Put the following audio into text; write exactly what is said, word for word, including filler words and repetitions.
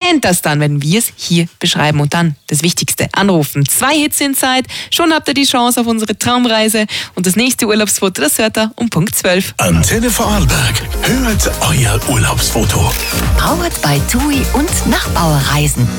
kennt das dann, wenn wir es hier beschreiben. Und dann das Wichtigste, anrufen. Zwei Hits in Zeit, schon habt ihr die Chance auf unsere Traumreise. Und das nächste Urlaubsfoto, das hört ihr um Punkt zwölf. Antenne Vorarlberg, hört euer Urlaubsfoto. Powered by TUI und Nachbauerreisen.